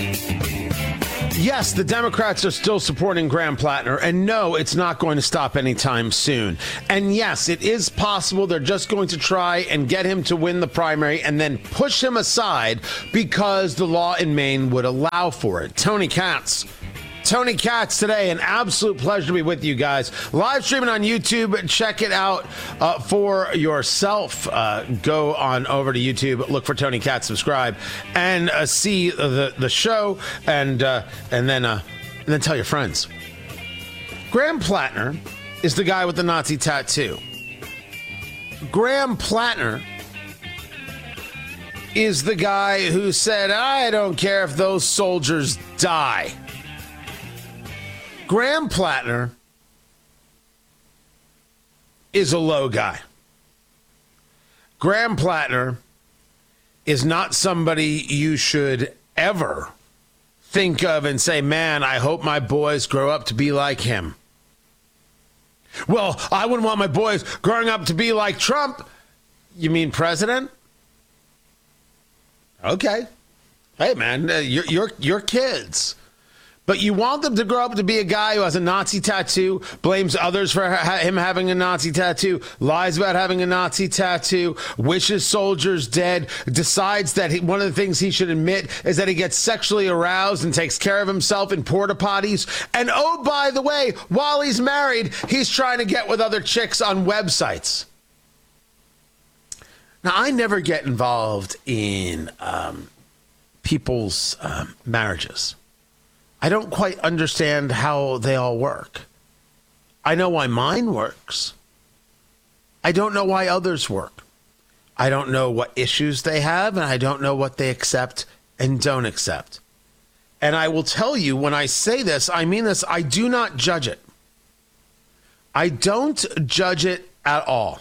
Yes, the Democrats are still supporting Graham Plattner, and no, it's not going to stop anytime soon. And yes, it is possible they're just going to try and get him to win the primary and then push him aside because the law in Maine would allow for it. Tony Katz today, an absolute pleasure to be with you guys. Live streaming on YouTube. Check it out for yourself. Go on over to YouTube, look for Tony Katz, subscribe, and see the show, and then tell your friends. Graham Plattner is the guy with the Nazi tattoo. Graham Plattner is the guy who said, I don't care if those soldiers die. Graham Plattner is a low guy. Graham Plattner is not somebody you should ever think of and say, man, I hope my boys grow up to be like him. Well, I wouldn't want my boys growing up to be like Trump. You mean president? Okay. Hey, man, you're kids. But you want them to grow up to be a guy who has a Nazi tattoo, blames others for him having a Nazi tattoo, lies about having a Nazi tattoo, wishes soldiers dead, decides that one of the things he should admit is that he gets sexually aroused and takes care of himself in porta potties. And oh, by the way, while he's married, he's trying to get with other chicks on websites. Now, I never get involved in people's marriages. I don't quite understand how they all work. I know why mine works. I don't know why others work. I don't know what issues they have, and I don't know what they accept and don't accept. And I will tell you, when I say this, I mean this, I do not judge it. I don't judge it at all.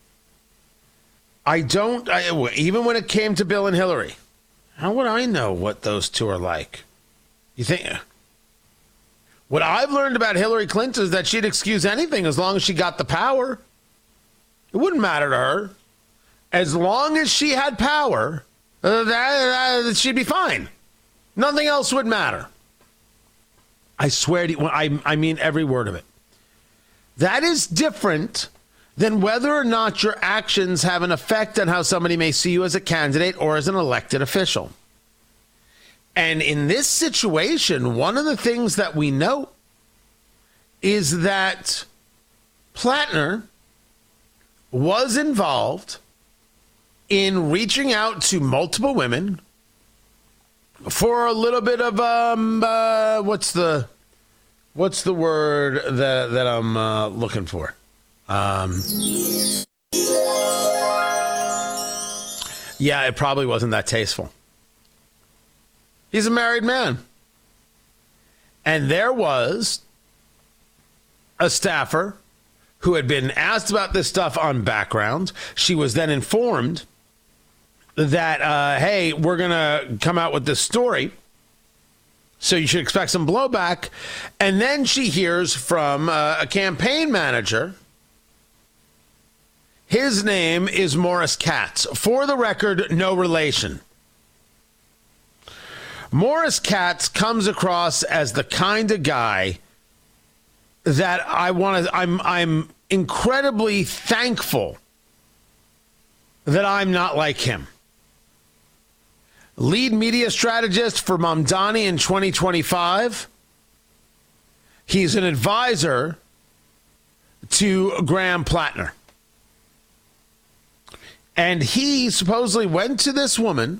Even when it came to Bill and Hillary, how would I know what those two are like? You think? What I've learned about Hillary Clinton is that she'd excuse anything as long as she got the power. It wouldn't matter to her. As long as she had power, she'd be fine. Nothing else would matter. I swear to you, I mean every word of it. That is different than whether or not your actions have an effect on how somebody may see you as a candidate or as an elected official. And in this situation, one of the things that we know is that Plattner was involved in reaching out to multiple women for a little bit of what's the word that I'm looking for? Yeah, it probably wasn't that tasteful. He's a married man. And there was a staffer who had been asked about this stuff on background. She was then informed that, hey, we're going to come out with this story, so you should expect some blowback. And then she hears from a campaign manager. His name is Morris Katz. For the record, no relation. Morris Katz comes across as the kind of guy that I'm incredibly thankful that I'm not like him. Lead media strategist for Mamdani in 2025. He's an advisor to Graham Plattner. And he supposedly went to this woman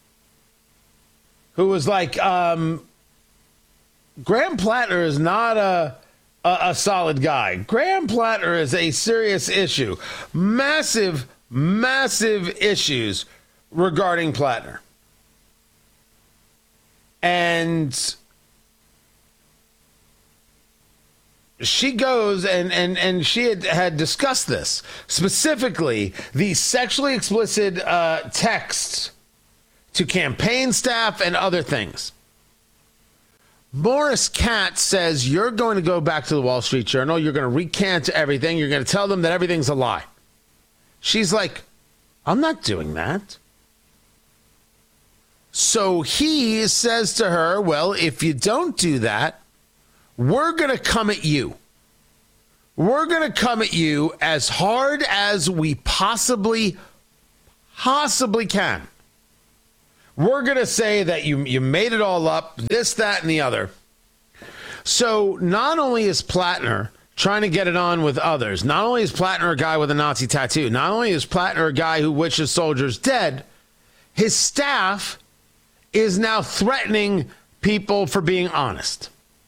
who was like, Graham Plattner is not a solid guy. Graham Plattner is a serious issue. Massive, massive issues regarding Plattner. And she goes and she had discussed this, specifically the sexually explicit texts to campaign staff and other things. Morris Katz says, you're going to go back to the Wall Street Journal. You're going to recant everything. You're going to tell them that everything's a lie. She's like, I'm not doing that. So he says to her, well, if you don't do that, we're going to come at you. We're going to come at you as hard as we possibly can. We're going to say that you made it all up, this, that, and the other. So not only is Plattner trying to get it on with others, not only is Plattner a guy with a Nazi tattoo, not only is Plattner a guy who wishes soldiers dead, his staff is now threatening people for being honest.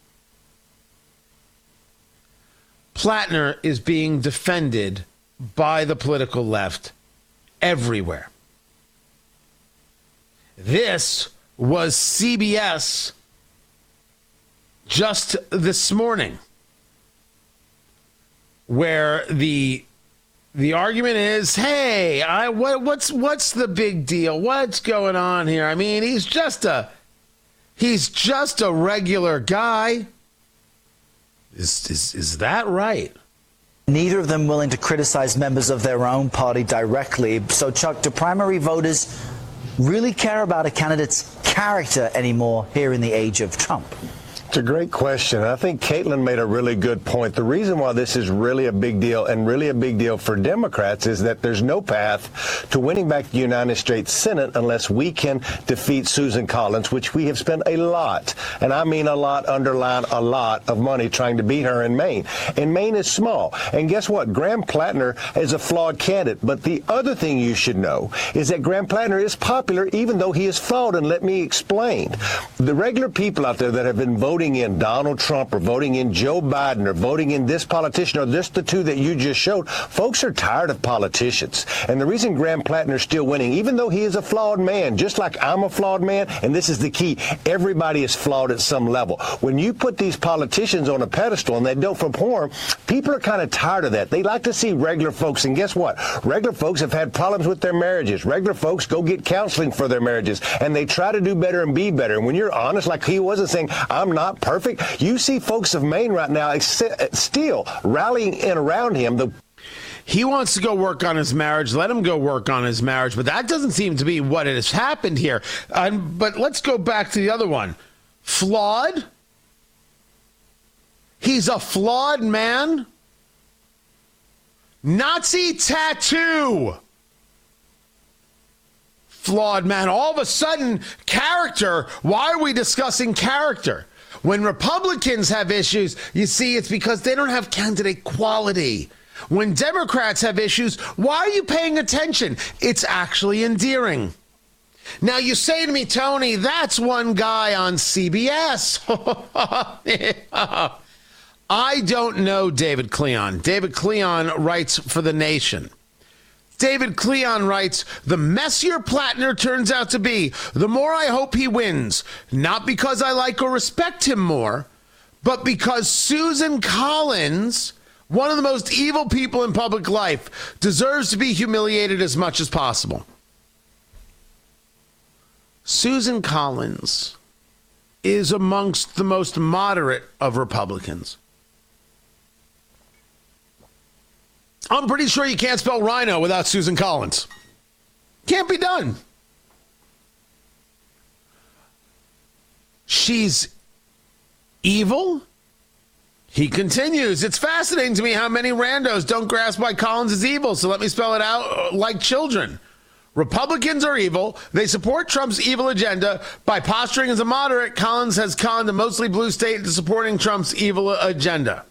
Plattner is being defended by the political left everywhere. This was CBS just this morning, where the argument is, hey, what's the big deal? What's going on here? I mean, he's just a regular guy. Is that right? Neither of them willing to criticize members of their own party directly. So, Chuck, do primary voters really care about a candidate's character anymore here in the age of Trump? It's a great question. I think Caitlin made a really good point. The reason why this is really a big deal, and really a big deal for Democrats, is that there's no path to winning back the United States Senate unless we can defeat Susan Collins, which we have spent a lot, and I mean a lot, underline a lot, of money trying to beat her in Maine. And Maine is small. And guess what? Graham Plattner is a flawed candidate. But the other thing you should know is that Graham Plattner is popular even though he is flawed. And let me explain. The regular people out there that have been voting in Donald Trump or voting in Joe Biden or voting in this politician or this, the two that you just showed, folks are tired of politicians. And the reason Graham Plattner is still winning, even though he is a flawed man, just like I'm a flawed man, and this is the key, everybody is flawed at some level. When you put these politicians on a pedestal and they don't perform, people are kind of tired of that. They like to see regular folks, and guess what? Regular folks have had problems with their marriages. Regular folks go get counseling for their marriages, and they try to do better and be better. And when you're honest, like he wasn't saying, I'm not perfect, you see folks of Maine right now still rallying in around him. He wants to go work on his marriage. Let him go work on his marriage. But that doesn't seem to be what has happened here. But let's go back to the other one. Flawed? He's a flawed man? Nazi tattoo? Flawed man. All of a sudden, character. Why are we discussing character? When Republicans have issues, you see, it's because they don't have candidate quality. When Democrats have issues, why are you paying attention? It's actually endearing. Now, you say to me, Tony, that's one guy on CBS. I don't know David Cleon. David Cleon writes for The Nation. David Cleon writes, the messier Plattner turns out to be, the more I hope he wins. Not because I like or respect him more, but because Susan Collins, one of the most evil people in public life, deserves to be humiliated as much as possible. Susan Collins is amongst the most moderate of Republicans. I'm pretty sure you can't spell rhino without Susan Collins. Can't be done. She's evil. He continues. It's fascinating to me how many randos don't grasp why Collins is evil. So let me spell it out like children. Republicans are evil. They support Trump's evil agenda. By posturing as a moderate, Collins has conned a mostly blue state into supporting Trump's evil agenda.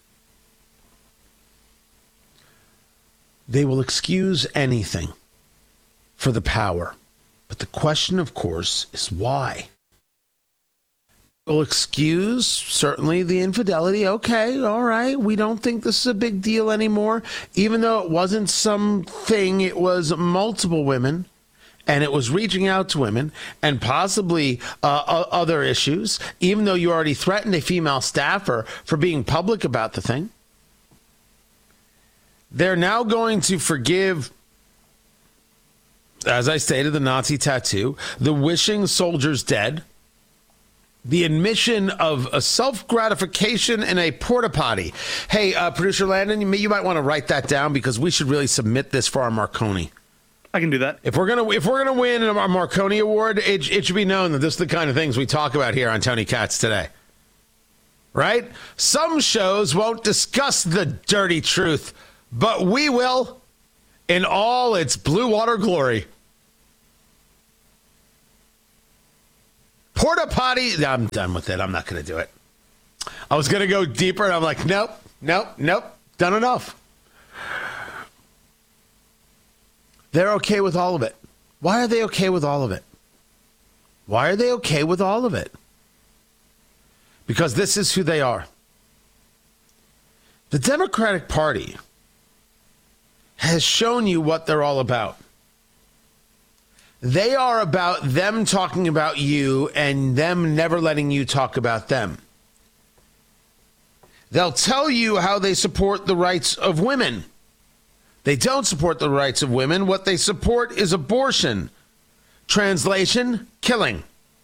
They will excuse anything for the power. But the question, of course, is why? They'll excuse, certainly, the infidelity. Okay, all right. We don't think this is a big deal anymore. Even though it wasn't something, it was multiple women. And it was reaching out to women and possibly other issues. Even though you already threatened a female staffer for being public about the thing. They're now going to forgive, as I stated, the Nazi tattoo, the wishing soldiers dead, the admission of a self-gratification in a porta potty. Hey, producer Landon, you might want to write that down because we should really submit this for our Marconi. I can do that. If we're gonna win a Marconi Award, it should be known that this is the kind of things we talk about here on Tony Katz Today. Right? Some shows won't discuss the dirty truth, but we will in all its blue water glory. Porta potty. I'm done with it. I'm not going to do it. I was going to go deeper, and I'm like, nope. Done enough. They're okay with all of it. Why are they okay with all of it? Why are they okay with all of it? Because this is who they are. The Democratic Party has shown you what they're all about. They are about them talking about you and them never letting you talk about them. They'll tell you how they support the rights of women. They don't support the rights of women. What they support is abortion. Translation, killing.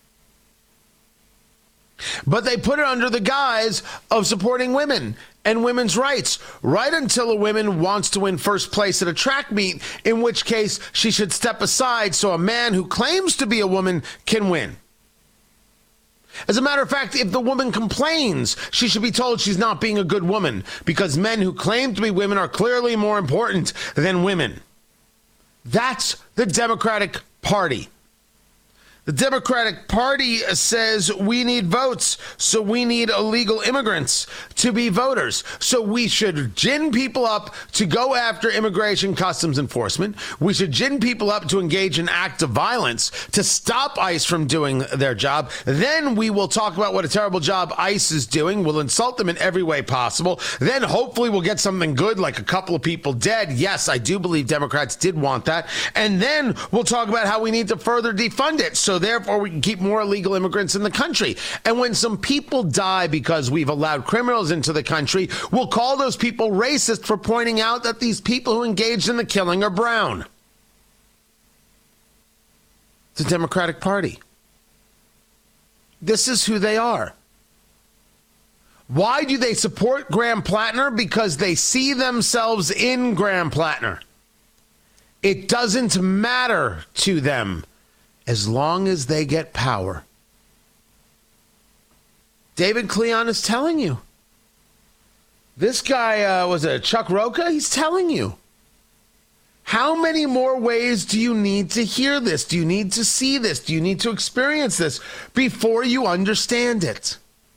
But they put it under the guise of supporting women and women's rights, right until a woman wants to win first place at a track meet, in which case she should step aside so a man who claims to be a woman can win. As a matter of fact, if the woman complains, she should be told she's not being a good woman, because men who claim to be women are clearly more important than women. That's the Democratic Party. The Democratic Party says we need votes, so we need illegal immigrants to be voters. So we should gin people up to go after immigration customs enforcement. We should gin people up to engage in acts of violence to stop ICE from doing their job. Then we will talk about what a terrible job ICE is doing. We'll insult them in every way possible. Then hopefully we'll get something good, like a couple of people dead. Yes, I do believe Democrats did want that. And then we'll talk about how we need to further defund it, so therefore we can keep more illegal immigrants in the country. And when some people die because we've allowed criminals into the country, we'll call those people racist for pointing out that these people who engaged in the killing are brown. The Democratic Party. This is who they are. Why do they support Graham Plattner? Because they see themselves in Graham Plattner. It doesn't matter to them as long as they get power. David Cleon is telling you. This guy, was it Chuck Rocha? He's telling you. How many more ways do you need to hear this? Do you need to see this? Do you need to experience this before you understand it?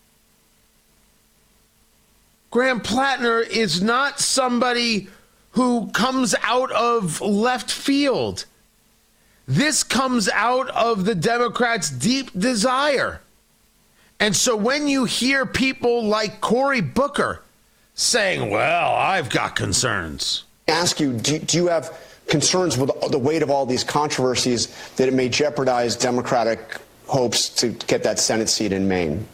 Graham Plattner is not somebody who comes out of left field. This comes out of the Democrats' deep desire. And so when you hear people like Cory Booker saying, well, I've got concerns. Ask you, do you have concerns with the weight of all these controversies that it may jeopardize Democratic hopes to get that Senate seat in Maine?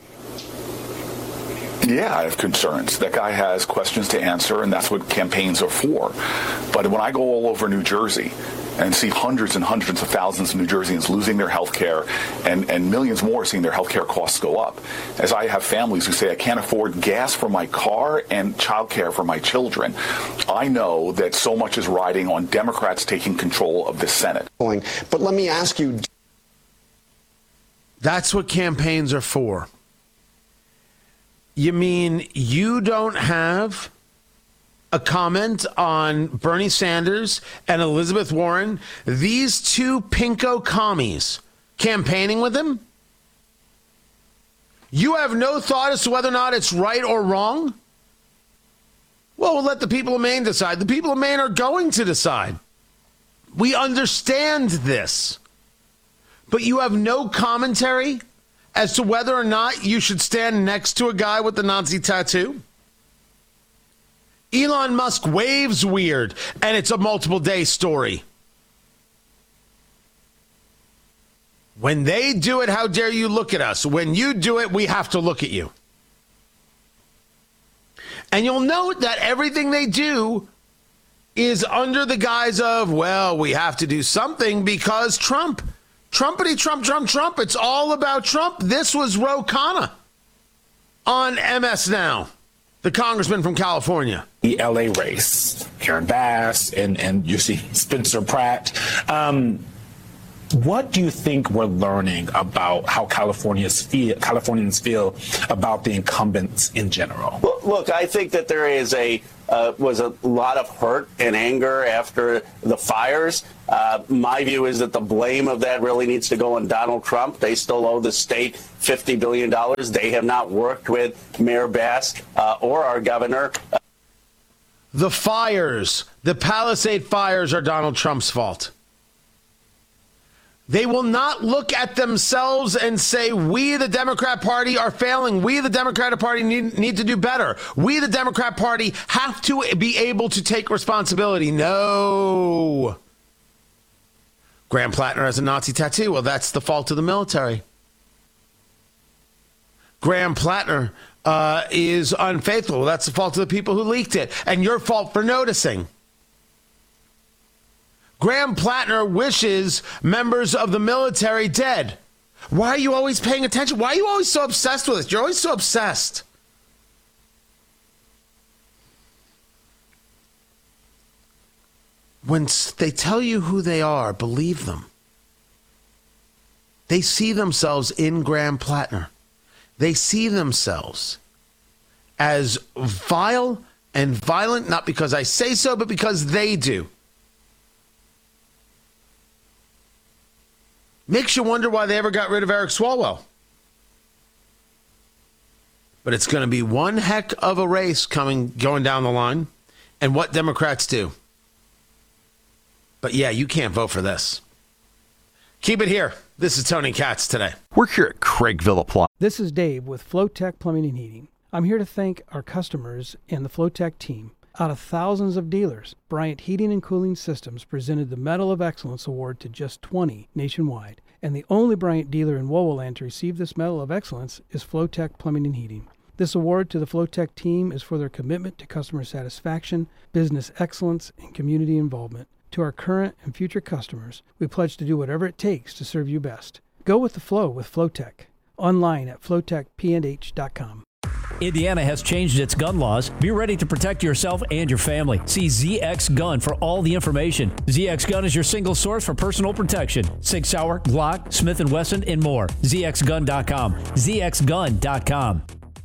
Yeah, I have concerns. That guy has questions to answer, and that's what campaigns are for. But when I go all over New Jersey and see hundreds and hundreds of thousands of New Jerseyans losing their health care and millions more seeing their health care costs go up, as I have families who say I can't afford gas for my car and child care for my children, I know that so much is riding on Democrats taking control of the Senate. But let me ask you. That's what campaigns are for. You mean you don't have a comment on Bernie Sanders and Elizabeth Warren, these two pinko commies, campaigning with him? You have no thought as to whether or not it's right or wrong? Well, we'll let the people of Maine decide. The people of Maine are going to decide. We understand this. But you have no commentary as to whether or not you should stand next to a guy with the Nazi tattoo? Elon Musk waves weird, and it's a multiple day story. When they do it, how dare you look at us? When you do it, we have to look at you. And you'll note that everything they do is under the guise of, well, we have to do something because Trump. Trumpity Trump, Trump, Trump. It's all about Trump. This was Ro Khanna on MS Now. the congressman from California. The LA race, Karen Bass, and you see Spencer Pratt. What do you think we're learning about how Californians feel about the incumbents in general? Well, look, I think that there is was a lot of hurt and anger after the fires. My view is that the blame of that really needs to go on Donald Trump. They still owe the state $50 billion. They have not worked with Mayor Bass or our governor. The fires, the Palisade fires, are Donald Trump's fault. They will not look at themselves and say, we, the Democrat Party, are failing. We, the Democratic Party, need to do better. We, the Democrat Party, have to be able to take responsibility. No. Graham Plattner has a Nazi tattoo. Well, that's the fault of the military. Graham Plattner is unfaithful. Well, that's the fault of the people who leaked it. And your fault for noticing. Graham Plattner wishes members of the military dead. Why are you always paying attention? Why are you always so obsessed with it? You're always so obsessed. When they tell you who they are, believe them. They see themselves in Graham Plattner. They see themselves as vile and violent, not because I say so, but because they do. Makes you wonder why they ever got rid of Eric Swalwell. But it's going to be one heck of a race going down the line, and what Democrats do. But yeah, you can't vote for this. Keep it here. This is Tony Katz today. We're here at Craigville Appliance. This is Dave with Flowtech Plumbing and Heating. I'm here to thank our customers and the Flowtech team. Out of thousands of dealers, Bryant Heating and Cooling Systems presented the Medal of Excellence Award to just 20 nationwide. And the only Bryant dealer in Wowoland to receive this Medal of Excellence is Flowtech Plumbing and Heating. This award to the Flowtech team is for their commitment to customer satisfaction, business excellence, and community involvement. To our current and future customers, we pledge to do whatever it takes to serve you best. Go with the flow with Flowtech. Online at flowtechpnh.com. Indiana has changed its gun laws. Be ready to protect yourself and your family. See ZX Gun for all the information. ZX Gun is your single source for personal protection. Sig Sauer, Glock, Smith & Wesson, and more. ZXGun.com. ZXGun.com.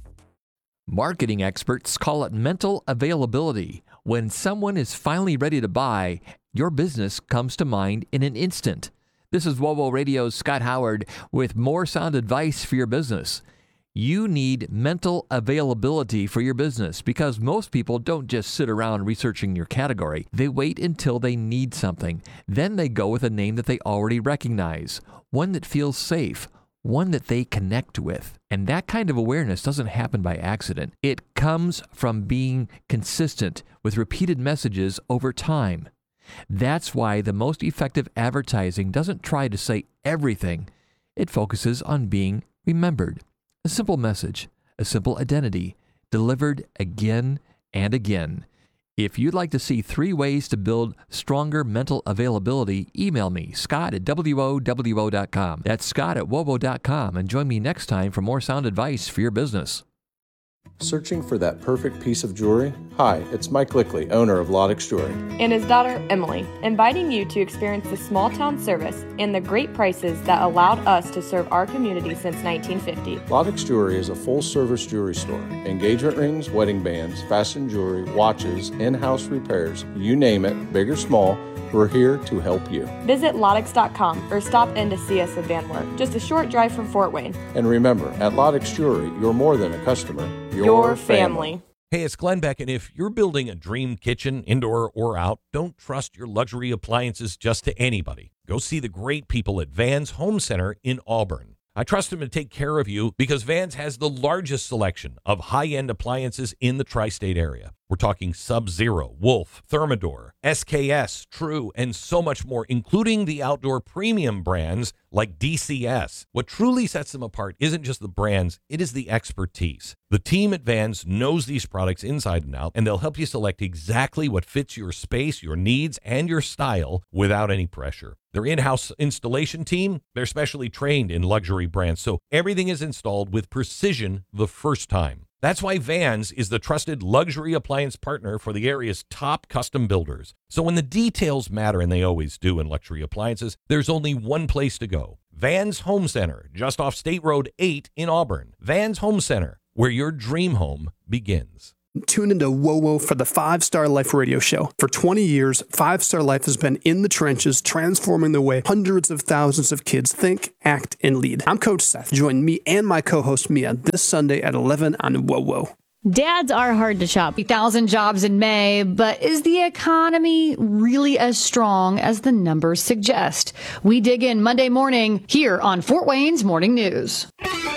Marketing experts call it mental availability. When someone is finally ready to buy, your business comes to mind in an instant. This is WOWO Radio's Scott Howard with more sound advice for your business. You need mental availability for your business because most people don't just sit around researching your category. They wait until they need something. Then they go with a name that they already recognize, one that feels safe, one that they connect with. And that kind of awareness doesn't happen by accident. It comes from being consistent with repeated messages over time. That's why the most effective advertising doesn't try to say everything. It focuses on being remembered. A simple message, a simple identity, delivered again and again. If you'd like to see 3 ways to build stronger mental availability, email me, scott@WOWO.com. That's scott@WOWO.com, and join me next time for more sound advice for your business. Searching for that perfect piece of jewelry? Hi, it's Mike Lickley, owner of Lodex Jewelry. And his daughter, Emily, inviting you to experience the small town service and the great prices that allowed us to serve our community since 1950. Lodex Jewelry is a full-service jewelry store. Engagement rings, wedding bands, fashion jewelry, watches, in-house repairs, you name it, big or small, we're here to help you. Visit Lodex.com or stop in to see us at Van Wert, just a short drive from Fort Wayne. And remember, at Lodex Jewelry, you're more than a customer. Your family. Hey, it's Glenn Beck, and if you're building a dream kitchen, indoor or out, don't trust your luxury appliances just to anybody. Go see the great people at Vans Home Center in Auburn. I trust them to take care of you because Vans has the largest selection of high-end appliances in the tri-state area. We're talking Sub-Zero, Wolf, Thermador, SKS, True, and so much more, including the outdoor premium brands like DCS. What truly sets them apart isn't just the brands, it is the expertise. The team at Vans knows these products inside and out, and they'll help you select exactly what fits your space, your needs, and your style without any pressure. Their in-house installation team, they're specially trained in luxury brands, so everything is installed with precision the first time. That's why Vans is the trusted luxury appliance partner for the area's top custom builders. So when the details matter, and they always do in luxury appliances, there's only one place to go. Vans Home Center, just off State Road 8 in Auburn. Vans Home Center, where your dream home begins. Tune into WOWO for the 5-Star Life radio show. For 20 years, 5-Star Life has been in the trenches, transforming the way hundreds of thousands of kids think, act, and lead. I'm Coach Seth. Join me and my co-host Mia this Sunday at 11 on WOWO. Dads are hard to shop. 1,000 jobs in May, but is the economy really as strong as the numbers suggest? We dig in Monday morning here on Fort Wayne's Morning News.